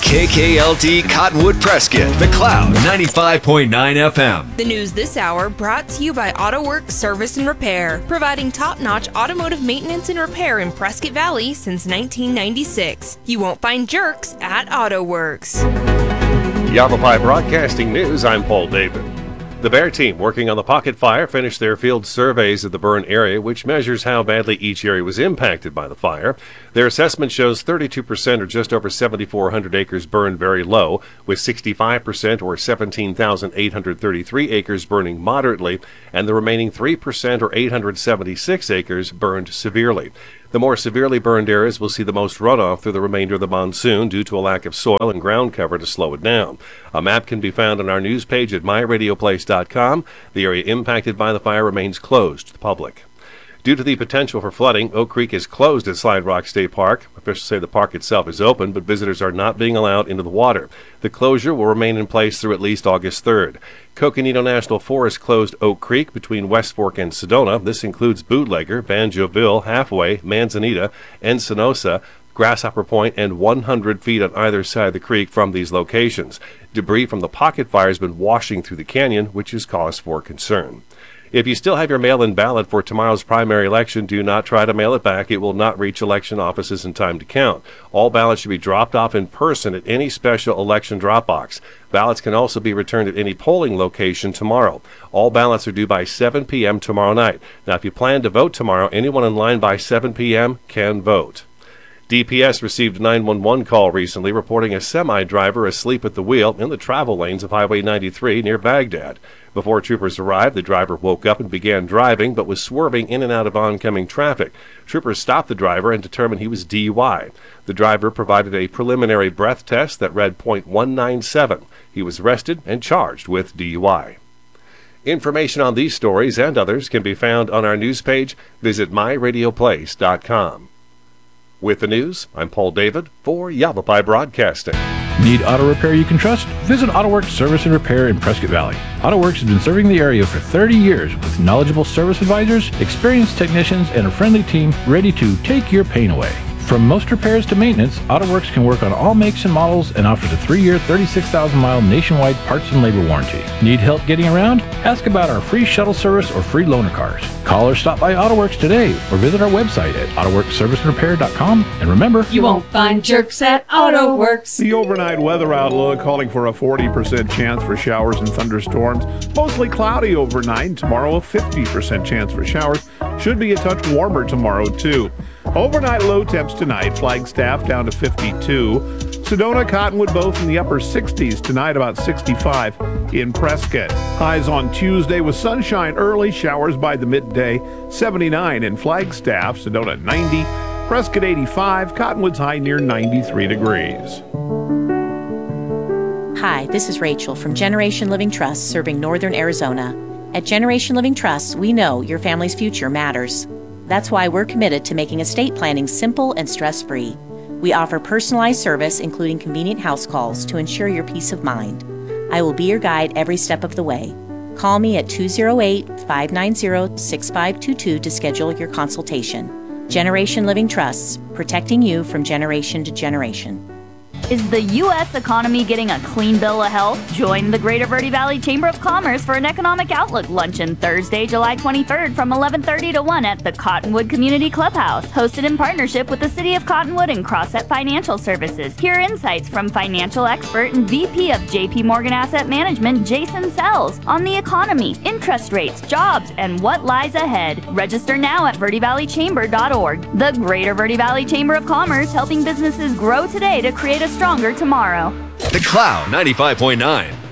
KKLD Cottonwood Prescott, The Cloud 95.9 FM. The news this hour brought to you by AutoWorks Service and Repair, providing top-notch automotive maintenance and repair in Prescott Valley since 1996. You won't find jerks at AutoWorks. Yavapai Broadcasting News, I'm Paul David. The Bear team working on the Pocket Fire finished their field surveys of the burn area, which measures how badly each area was impacted by the fire. Their assessment shows 32% or just over 7,400 acres burned very low, with 65% or 17,833 acres burning moderately, and the remaining 3% or 876 acres burned severely. The more severely burned areas will see the most runoff through the remainder of the monsoon due to a lack of soil and ground cover to slow it down. A map can be found on our news page at myradioplace.com. The area impacted by the fire remains closed to the public. Due to the potential for flooding, Oak Creek is closed at Slide Rock State Park. Officials say the park itself is open, but visitors are not being allowed into the water. The closure will remain in place through at least August 3rd. Coconino National Forest closed Oak Creek between West Fork and Sedona. This includes Bootlegger, Banjoville, Halfway, Manzanita, Encinosa, Grasshopper Point, and 100 feet on either side of the creek from these locations. Debris from the Pocket Fire has been washing through the canyon, which is cause for concern. If you still have your mail-in ballot for tomorrow's primary election, do not try to mail it back. It will not reach election offices in time to count. All ballots should be dropped off in person at any special election drop box. Ballots can also be returned at any polling location tomorrow. All ballots are due by 7 p.m. tomorrow night. Now, if you plan to vote tomorrow, anyone in line by 7 p.m. can vote. DPS received a 911 call recently reporting a semi-driver asleep at the wheel in the travel lanes of Highway 93 near Baghdad. Before troopers arrived, the driver woke up and began driving, but was swerving in and out of oncoming traffic. Troopers stopped the driver and determined he was DUI. The driver provided a preliminary breath test that read .197. He was arrested and charged with DUI. Information on these stories and others can be found on our news page. Visit myradioplace.com. With the news, I'm Paul David for Yavapai Broadcasting. Need auto repair you can trust? Visit AutoWorks Service and Repair in Prescott Valley. AutoWorks has been serving the area for 30 years with knowledgeable service advisors, experienced technicians, and a friendly team ready to take your pain away. From most repairs to maintenance, AutoWorks can work on all makes and models and offers a 3-year, 36,000-mile nationwide parts and labor warranty. Need help getting around? Ask about our free shuttle service or free loaner cars. Call or stop by AutoWorks today or visit our website at autoworksserviceandrepair.com. And remember, you won't find jerks at AutoWorks. The overnight weather outlook calling for a 40% chance for showers and thunderstorms. Mostly cloudy overnight. Tomorrow a 50% chance for showers. Should be a touch warmer tomorrow too. Overnight low temps tonight. Flagstaff down to 52. Sedona, Cottonwood both in the upper 60s tonight, about 65 in Prescott. Highs on Tuesday with sunshine early, showers by the midday, 79 in Flagstaff, Sedona 90, Prescott 85, Cottonwood's high near 93 degrees. Hi, this is Rachel from Generation Living Trust serving Northern Arizona. At Generation Living Trust, we know your family's future matters. That's why we're committed to making estate planning simple and stress-free. We offer personalized service, including convenient house calls, to ensure your peace of mind. I will be your guide every step of the way. Call me at 208-590-6522 to schedule your consultation. Generation Living Trusts, protecting you from generation to generation. Is the U.S. economy getting a clean bill of health? Join the Greater Verde Valley Chamber of Commerce for an Economic Outlook luncheon Thursday, July 23rd from 11:30 to 1 at the Cottonwood Community Clubhouse, hosted in partnership with the City of Cottonwood and Crossett Financial Services. Hear insights from financial expert and VP of JP Morgan Asset Management, Jason Sells, on the economy, interest rates, jobs, and what lies ahead. Register now at verdevalleychamber.org. The Greater Verde Valley Chamber of Commerce, helping businesses grow today to create a stronger tomorrow. The Cloud 95.9.